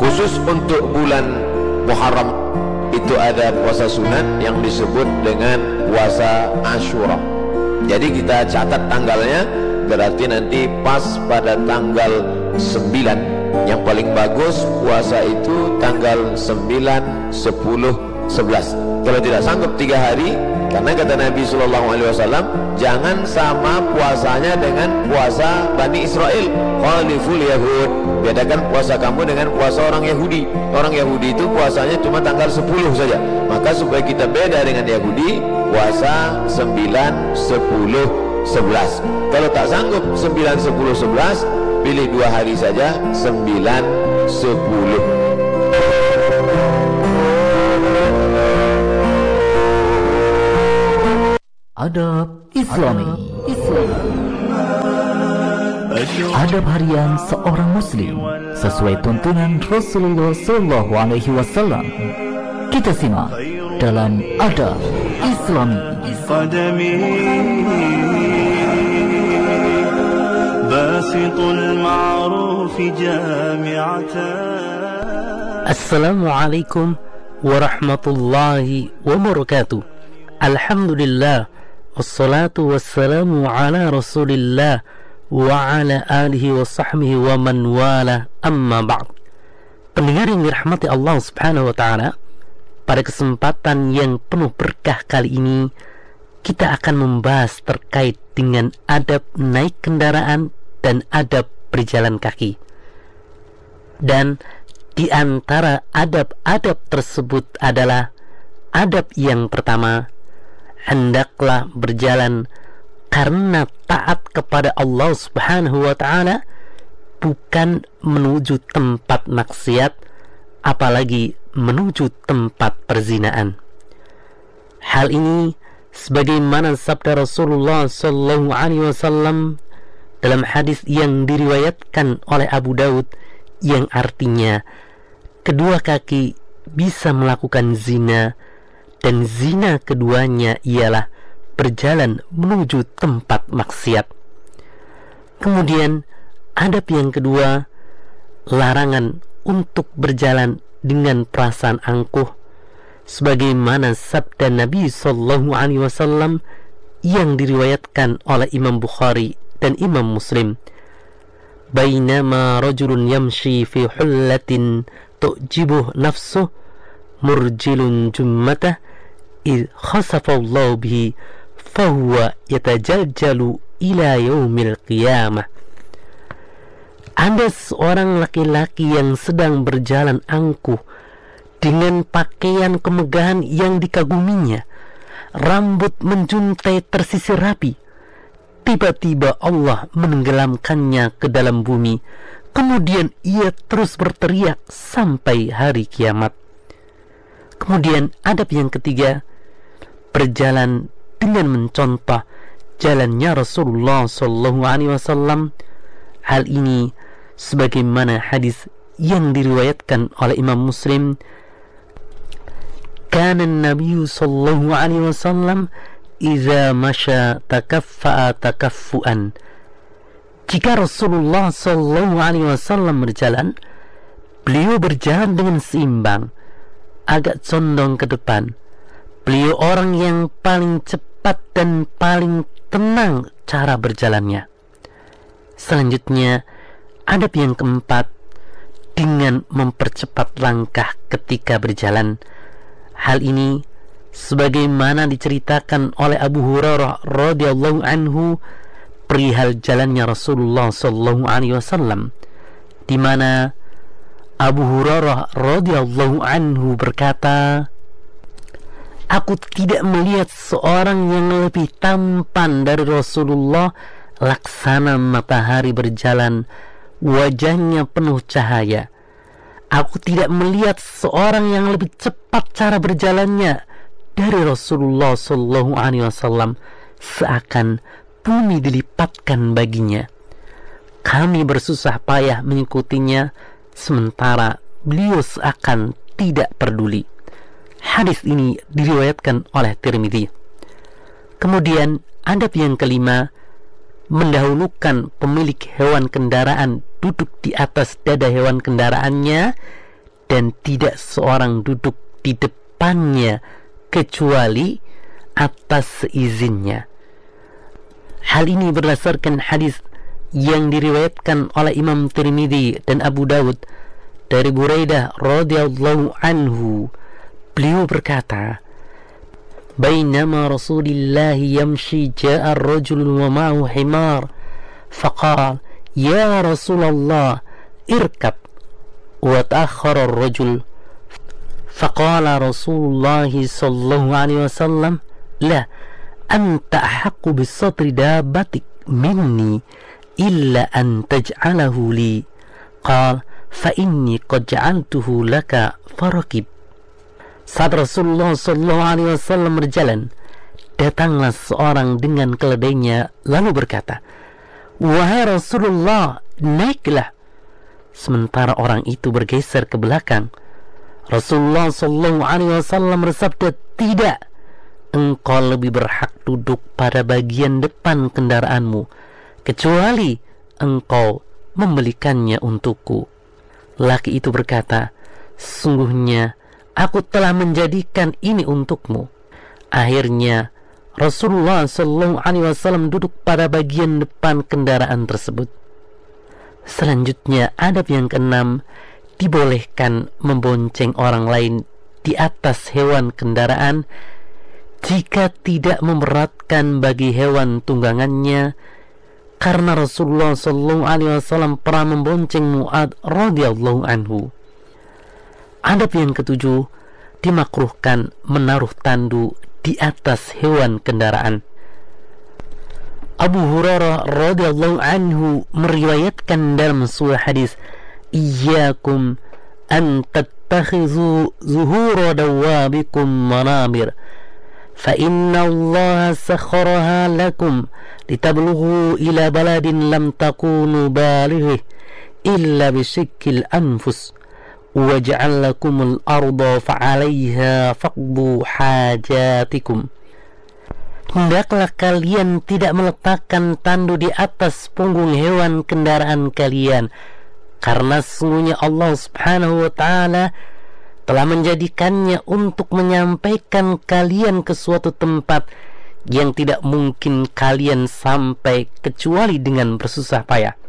Khusus untuk bulan Muharram itu ada puasa sunat yang disebut dengan puasa Ashura. Jadi kita catat tanggalnya, berarti nanti pas pada tanggal 9. Yang paling bagus puasa itu tanggal 9, 10, 11. Kalau tidak sanggup 3 hari, karena kata Nabi SAW, jangan sama puasanya dengan puasa Bani Israel. Khaliful Yahud, bedakan puasa kamu dengan puasa orang Yahudi. Orang Yahudi itu puasanya cuma tanggal 10 saja. Maka supaya kita beda dengan Yahudi, puasa 9, 10, 11. Kalau tak sanggup 9, 10, 11, pilih 2 hari saja, 9, 10. Adab Islami. Adab harian seorang muslim sesuai tuntunan Rasulullah SAW. Kita simak dalam Adab Islami. Assalamualaikum warahmatullahi wabarakatuh. Alhamdulillah, wassalatu wassalamu ala rasulillah wa ala alihi wa sahbihi wa man wala, amma ba'd. Pendengar yang dirahmati Allah subhanahu wa ta'ala, pada kesempatan yang penuh berkah kali ini kita akan membahas terkait dengan adab naik kendaraan dan adab berjalan kaki. Dan di antara adab-adab tersebut adalah adab yang pertama, hendaklah berjalan karena taat kepada Allah subhanahu wa ta'ala, bukan menuju tempat maksiat, apalagi menuju tempat perzinaan. Hal ini sebagaimana sabda Rasulullah sallallahu alaihi wasallam dalam hadis yang diriwayatkan oleh Abu Daud, yang artinya kedua kaki bisa melakukan zina, dan zina keduanya ialah berjalan menuju tempat maksiat. Kemudian adab yang kedua, larangan untuk berjalan dengan perasaan angkuh, sebagaimana sabda Nabi sallallahu alaihi wasallam yang diriwayatkan oleh Imam Bukhari dan Imam Muslim. Bainama rajulun yamshi fi hullatin tu'jibuh nafsuh murjilun jummatah idh khasafallahu bihi fahuwa yatajaljalu ila yaumil qiyamah. Ada seorang laki-laki yang sedang berjalan angkuh dengan pakaian kemegahan yang dikaguminya, rambut menjuntai tersisir rapi. Tiba-tiba Allah menenggelamkannya ke dalam bumi, kemudian ia terus berteriak sampai hari kiamat. Kemudian adab yang ketiga, berjalan dengan mencontoh jalannya Rasulullah sallallahu alaihi wasallam. Hal ini sebagaimana hadis yang diriwayatkan oleh Imam Muslim, kana Nabi sallallahu alaihi wasallam idza masya takaffa'a takaffuan. Jika Rasulullah sallallahu alaihi wasallam berjalan, beliau berjalan dengan seimbang, agak condong ke depan. Beliau orang yang paling cepat dan paling tenang cara berjalannya. Selanjutnya, adab yang keempat, dengan mempercepat langkah ketika berjalan. Hal ini sebagaimana diceritakan oleh Abu Hurairah radhiyallahu anhu perihal jalannya Rasulullah sallallahu alaihi wasallam, di mana Abu Hurairah radhiyallahu anhu berkata, aku tidak melihat seorang yang lebih tampan dari Rasulullah laksana matahari berjalan, wajahnya penuh cahaya. Aku tidak melihat seorang yang lebih cepat cara berjalannya dari Rasulullah sallallahu alaihi wasallam, seakan bumi dilipatkan baginya. Kami bersusah payah mengikutinya, sementara beliau seakan tidak peduli. Hadis ini diriwayatkan oleh Tirmidzi. Kemudian adab yang kelima, mendahulukan pemilik hewan kendaraan duduk di atas dada hewan kendaraannya dan tidak seorang duduk di depannya kecuali atas seizinnya. Hal ini berdasarkan hadis yang diriwayatkan oleh Imam Tirmidzi dan Abu Dawud dari Buraidah radhiyallahu anhu. Beliau berkata, "Bainama Rasulullah yamshi ja'a ar-rajul wa ma'ahu himar, faqala ya Rasulullah irkab." Wa ta'akhkhara ar-rajul, faqala Rasulullah sallallahu alaihi wasallam, "La anta ahaqqu bis-satri dabbatik minni illa an taj'alahu li." Qala fa inni qad ja'altuhu laka farakib. Saat Rasulullah sallallahu alaihi wasallam berjalan, datanglah seorang dengan keledainya lalu berkata, "Wahai Rasulullah, naiklah." Sementara orang itu bergeser ke belakang, Rasulullah sallallahu alaihi wasallam bersabda, "Tidak, engkau lebih berhak duduk pada bagian depan kendaraanmu, kecuali engkau membelikannya untukku." Laki itu berkata, "Sungguhnya aku telah menjadikan ini untukmu." Akhirnya Rasulullah sallallahu alaihi wasallam duduk pada bagian depan kendaraan tersebut. Selanjutnya, adab yang keenam, dibolehkan membonceng orang lain di atas hewan kendaraan jika tidak memberatkan bagi hewan tunggangannya, karena Rasulullah sallallahu alaihi wasallam pernah membonceng Mu'adz radhiyallahu anhu. Adab yang ketujuh, dimakruhkan menaruh tandu di atas hewan kendaraan. Abu Hurairah radhiyallahu anhu meriwayatkan dalam sebuah hadis, "Iyyakum an tattakhidhu zuhura dawabikum manabir, fa inna Allah sakharaha lakum litablughu ila baladin lam takunu balighi illa bisyikil anfus wa ja'al lakumul arda fa'alayha faqdu hajatikum." Hendaklah kalian tidak meletakkan tandu di atas punggung hewan kendaraan kalian, karena sesungguhnya Allah subhanahu wa ta'ala telah menjadikannya untuk menyampaikan kalian ke suatu tempat yang tidak mungkin kalian sampai kecuali dengan bersusah payah.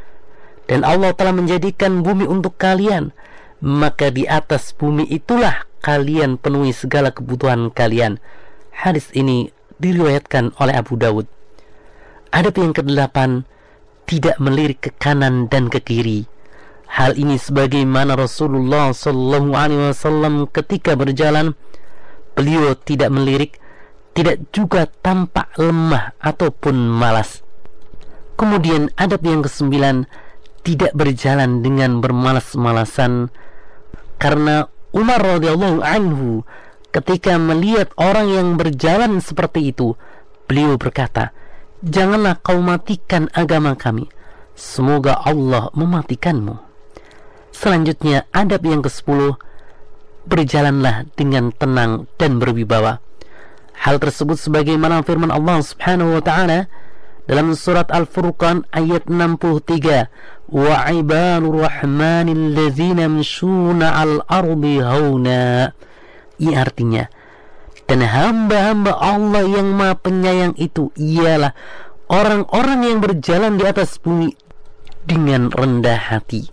Dan Allah telah menjadikan bumi untuk kalian, maka di atas bumi itulah kalian penuhi segala kebutuhan kalian. Hadis ini diriwayatkan oleh Abu Dawud. Adab yang kedelapan, tidak melirik ke kanan dan ke kiri. Hal ini sebagaimana Rasulullah sallallahu alaihi wasallam ketika berjalan, beliau tidak melirik, tidak juga tampak lemah ataupun malas. Kemudian adab yang kesembilan, tidak berjalan dengan bermalas-malasan, karena Umar radhiyallahu anhu ketika melihat orang yang berjalan seperti itu, beliau berkata, "Janganlah kau matikan agama kami, semoga Allah mematikanmu." Selanjutnya, adab yang ke-10, berjalanlah dengan tenang dan berwibawa. Hal tersebut sebagaimana firman Allah subhanahu wa ta'ala dalam surat Al-Furqan ayat 63, "Wa ibadur rahmanil ladzina yamshuna 'al ardi hauna." Ini artinya, dan hamba-hamba Allah yang Maha Penyayang itu ialah orang-orang yang berjalan di atas bumi dengan rendah hati.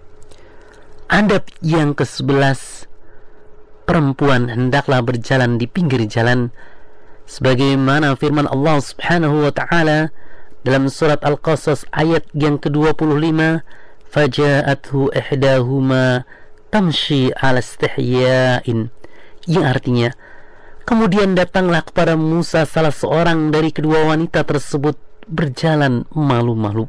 Adab yang ke-11, perempuan hendaklah berjalan di pinggir jalan sebagaimana firman Allah subhanahu wa ta'ala dalam surat Al-Qasas ayat yang ke-25, "Faja'athu ihdahuma tamshi 'ala istihya'in." Yang artinya, kemudian datanglah kepada Musa salah seorang dari kedua wanita tersebut berjalan malu-malu.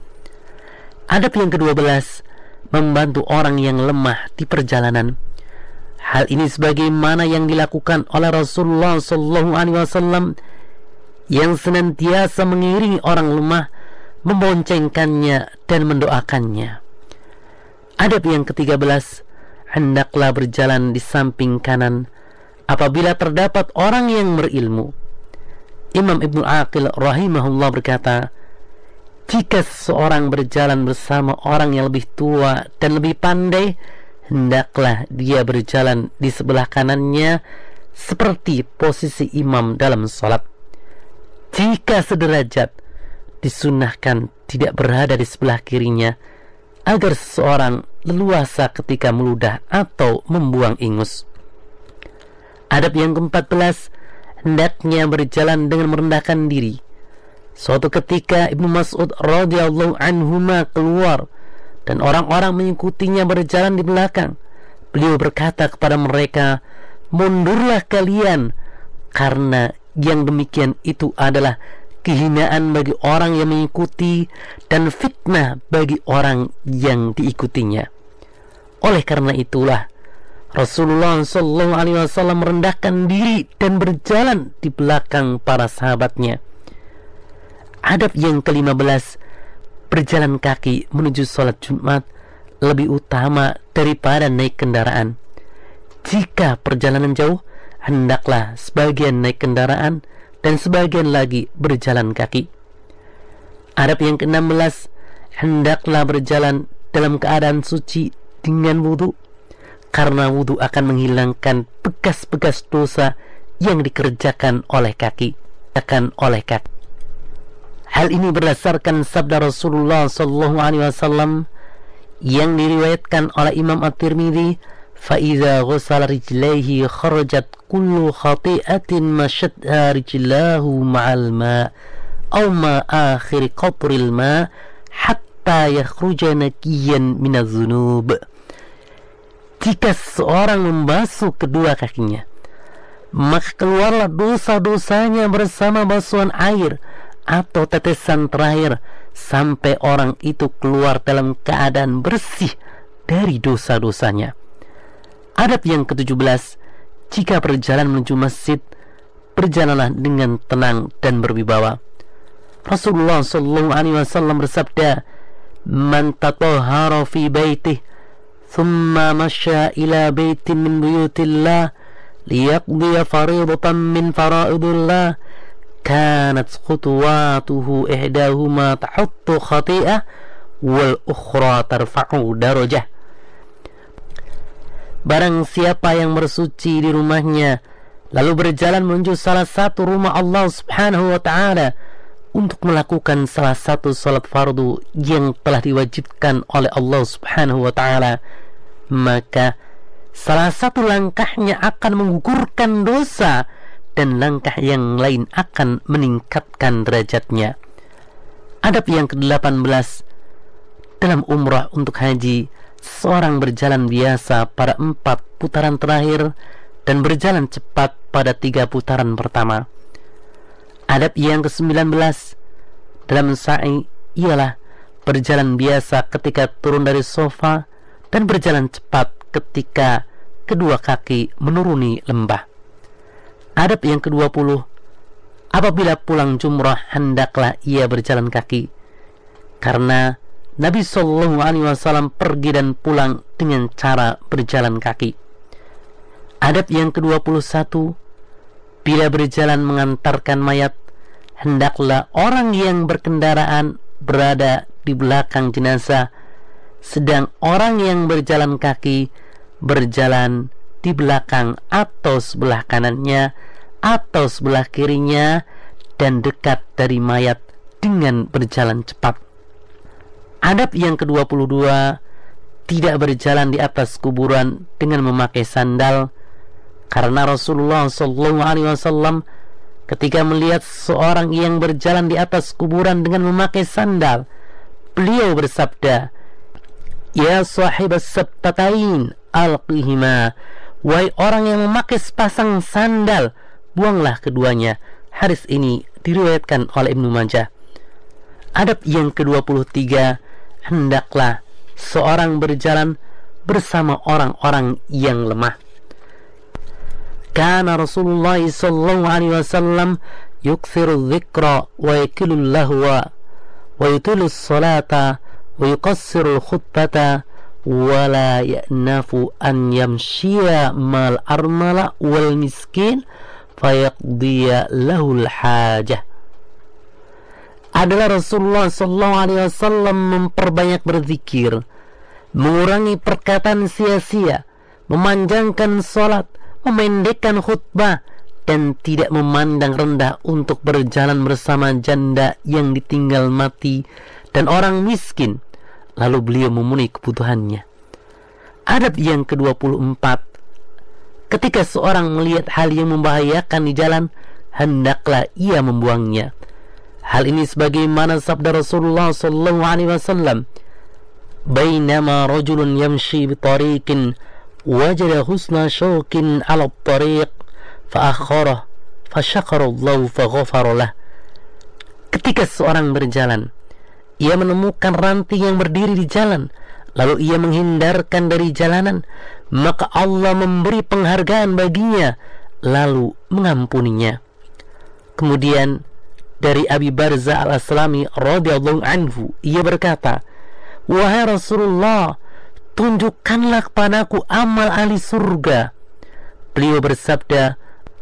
Adab yang ke-12, membantu orang yang lemah di perjalanan. Hal ini sebagaimana yang dilakukan oleh Rasulullah sallallahu alaihi wasallam yang senantiasa mengiringi orang lemah, memboncengkannya dan mendoakannya. Adab yang ke-13, hendaklah berjalan di samping kanan apabila terdapat orang yang berilmu. Imam Ibnu Aqil rahimahullah berkata, jika seseorang berjalan bersama orang yang lebih tua dan lebih pandai, hendaklah dia berjalan di sebelah kanannya seperti posisi imam dalam sholat. Jika sederajat, disunahkan tidak berada di sebelah kirinya, agar seseorang leluasa ketika meludah atau membuang ingus. Adab yang ke-14, hendaknya berjalan dengan merendahkan diri. Suatu ketika Ibnu Mas'ud radhiyallahu anhuma keluar dan orang-orang mengikutinya berjalan di belakang. Beliau berkata kepada mereka, "Mundurlah kalian, karena yang demikian itu adalah kehinaan bagi orang yang mengikuti dan fitnah bagi orang yang diikutinya." Oleh karena itulah Rasulullah SAW merendahkan diri dan berjalan di belakang para sahabatnya. Adab yang ke-15, berjalan kaki menuju sholat Jumat lebih utama daripada naik kendaraan. Jika perjalanan jauh, hendaklah sebagian naik kendaraan dan sebagian lagi berjalan kaki. Adab yang ke-16, hendaklah berjalan dalam keadaan suci dengan wudu, karena wudu akan menghilangkan bekas-bekas dosa yang dikerjakan oleh kaki. Hal ini berdasarkan sabda Rasulullah SAW yang diriwayatkan oleh Imam At-Tirmidzi, "Fa'idza ghusala rijlaihi kharajat kullu khati'atin mashadha rijlahu ma'al ma' aw ma akhir qatril ma' hatta yakhruja naqiyan minaz dzunub." Jika seorang membasuh kedua kakinya, maka keluarlah dosa-dosanya bersama basuhan air atau tetesan terakhir, sampai orang itu keluar dalam keadaan bersih dari dosa-dosanya. Adab yang ke-17, jika berjalan menuju masjid, berjalanlah dengan tenang dan berwibawa. Rasulullah SAW bersabda, "Man tatahhara fi baitih thumma masya ila baitin min buyutillah liyaqdiya faridatan min faraidillah kanat khutuwatuhu ihdahuma tahuttu khati'ah wal ukhra tarfa'u darajah." Barang siapa yang bersuci di rumahnya lalu berjalan menuju salah satu rumah Allah Subhanahu wa ta'ala untuk melakukan salah satu salat fardu yang telah diwajibkan oleh Allah Subhanahu wa ta'ala, maka salah satu langkahnya akan menggugurkan dosa dan langkah yang lain akan meningkatkan derajatnya. Adab yang ke-18, dalam umrah untuk haji, seorang berjalan biasa pada 4 putaran terakhir dan berjalan cepat pada 3 putaran pertama. Adab yang ke-19, dalam sa'i ialah berjalan biasa ketika turun dari sofa dan berjalan cepat ketika kedua kaki menuruni lembah. Adab yang ke-20, apabila pulang jumrah hendaklah ia berjalan kaki, karena Nabi SAW pergi dan pulang dengan cara berjalan kaki. Adab yang ke-21, bila berjalan mengantarkan mayat, hendaklah orang yang berkendaraan berada di belakang jenazah, sedang orang yang berjalan kaki berjalan di belakang atau sebelah kanannya atau sebelah kirinya dan dekat dari mayat dengan berjalan cepat. Adab yang ke-22, tidak berjalan di atas kuburan dengan memakai sandal, karena Rasulullah SAW ketika melihat seorang yang berjalan di atas kuburan dengan memakai sandal, beliau bersabda, "Ya sahibas sabtatain alqihima," wahai orang yang memakai sepasang sandal, buanglah keduanya. Hadis ini diriwayatkan oleh Ibnu Majah. Adab yang ke-23, hendaklah seorang berjalan bersama orang-orang yang lemah. Kana Rasulullah SAW yukthiru dzikra wa yakilul lahwa wa yutilus salata wa yuqassiru khutbata wa la ya'nafu an yamshiya mal armala wal miskin fayaqdiya lahul hajah. Adalah Rasulullah SAW memperbanyak berzikir mengurangi perkataan sia-sia, memanjangkan sholat, memendekkan khutbah, dan tidak memandang rendah untuk berjalan bersama janda yang ditinggal mati dan orang miskin, lalu beliau memenuhi kebutuhannya. Adab yang ke-24, ketika seorang melihat hal yang membahayakan di jalan, hendaklah ia membuangnya. Hal ini sebagaimana sabda Rasulullah SAW, "Bainama rajulun yamshi bi tariqin wajada husna syaukin 'ala at-tariq fa'akhara fasyakarallahu faghafara lah." Ketika seorang berjalan, ia menemukan ranting yang berdiri di jalan, lalu ia menghindarkan dari jalanan, maka Allah memberi penghargaan baginya, lalu mengampuninya. Kemudian dari Abi Barzah al-Aslami radhiyallahu anhu, ia berkata, "Wahai Rasulullah, tunjukkanlah kepadaku amal ahli surga." Beliau bersabda,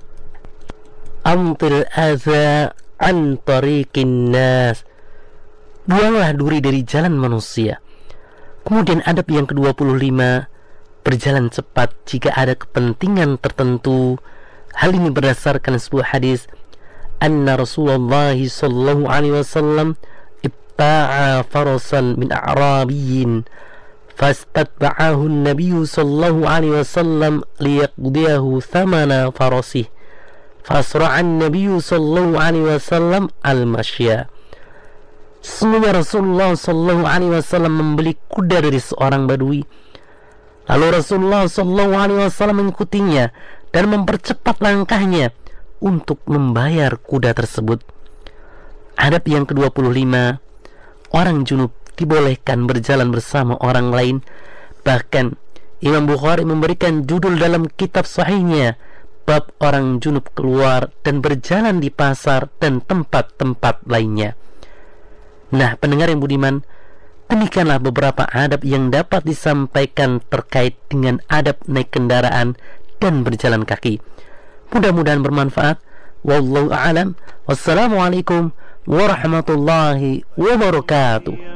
"Amtil adza an tariqin nas." Buanglah duri dari jalan manusia. Kemudian adab yang ke-25, berjalan cepat jika ada kepentingan tertentu. Hal ini berdasarkan sebuah hadis, anna Rasulullah sallallahu alaihi wasallam ibta'a farasan min a'rabiyyin fastatba'ahu an-nabiy sallallahu alaihi wasallam liyaqdiyahu thamana farasih fasra'a an-nabiy sallallahu alaihi wasallam al-mashya. Sesungguhnya Rasulullah sallallahu alaihi wasallam membeli kuda dari seorang badui, lalu Rasulullah sallallahu alaihi wasallam mengikutinya dan mempercepat langkahnya untuk membayar kuda tersebut. Adab yang ke-25, orang junub dibolehkan berjalan bersama orang lain. Bahkan Imam Bukhari memberikan judul dalam kitab sahihnya, bab orang junub keluar dan berjalan di pasar dan tempat-tempat lainnya. Nah, pendengar yang budiman, demikianlah beberapa adab yang dapat disampaikan terkait dengan adab naik kendaraan dan berjalan kaki. Mudah-mudahan bermanfaat. Wallahu a'lam. Wassalamualaikum warahmatullahi wabarakatuh.